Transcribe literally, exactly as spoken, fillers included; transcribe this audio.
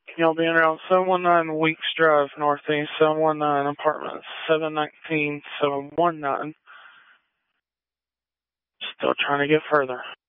Y'all being around seven one nine Weeks Drive, Northeast, seven one nine Apartments, seven nineteen, seven one nine. Still trying to get further.